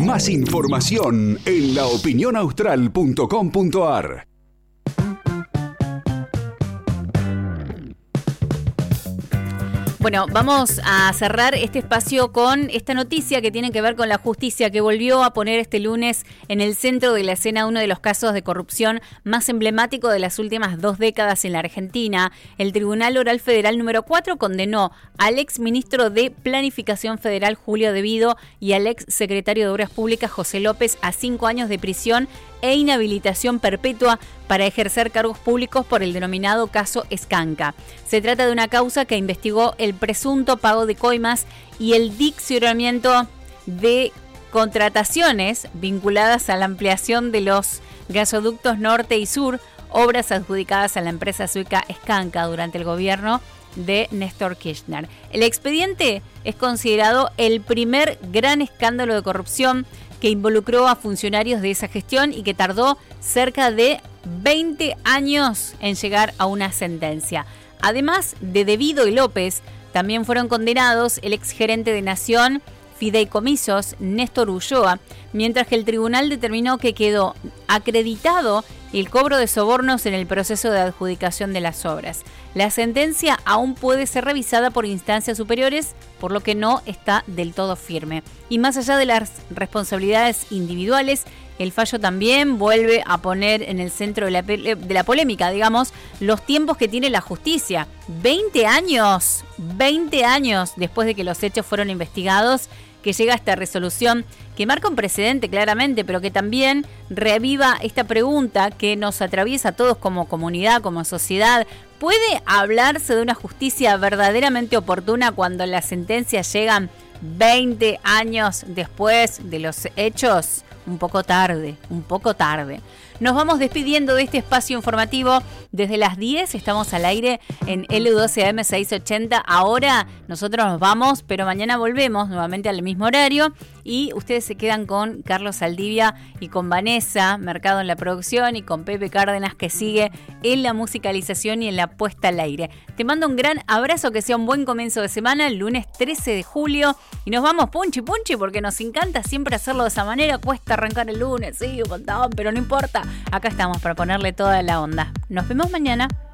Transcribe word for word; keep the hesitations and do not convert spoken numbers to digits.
Más información en la opinión austral punto com punto a r. Bueno, vamos a cerrar este espacio con esta noticia que tiene que ver con la justicia, que volvió a poner este lunes en el centro de la escena uno de los casos de corrupción más emblemático de las últimas dos décadas en la Argentina. El Tribunal Oral Federal número cuatro condenó al ex ministro de Planificación Federal Julio De Vido y al ex secretario de Obras Públicas José López a cinco años de prisión e inhabilitación perpetua para ejercer cargos públicos por el denominado caso Escanca. Se trata de una causa que investigó el presunto pago de coimas y el diccionamiento de contrataciones vinculadas a la ampliación de los gasoductos norte y sur, obras adjudicadas a la empresa sueca Skanska durante el gobierno de Néstor Kirchner. El expediente es considerado el primer gran escándalo de corrupción que involucró a funcionarios de esa gestión y que tardó cerca de veinte años en llegar a una sentencia. Además de De Vido y López, también fueron condenados el exgerente de Nación Fideicomisos, Néstor Ulloa, mientras que el tribunal determinó que quedó acreditado el cobro de sobornos en el proceso de adjudicación de las obras. La sentencia aún puede ser revisada por instancias superiores, por lo que no está del todo firme. Y más allá de las responsabilidades individuales, el fallo también vuelve a poner en el centro de la, de la polémica, digamos, los tiempos que tiene la justicia. veinte años, veinte años después de que los hechos fueron investigados, que llega esta resolución que marca un precedente claramente, pero que también reaviva esta pregunta que nos atraviesa a todos como comunidad, como sociedad. ¿Puede hablarse de una justicia verdaderamente oportuna cuando las sentencias llegan veinte años después de los hechos? Un poco tarde, un poco tarde. Nos vamos despidiendo de este espacio informativo. Desde las diez estamos al aire en L doce A M seiscientos ochenta. Ahora nosotros nos vamos, pero mañana volvemos nuevamente al mismo horario. Y ustedes se quedan con Carlos Saldivia y con Vanessa Mercado en la producción y con Pepe Cárdenas, que sigue en la musicalización y en la puesta al aire. Te mando un gran abrazo, que sea un buen comienzo de semana, el lunes trece de julio. Y nos vamos punchi punchi, porque nos encanta siempre hacerlo de esa manera. Cuesta arrancar el lunes, sí, un montón, pero no importa. Acá estamos para ponerle toda la onda. Nos vemos mañana.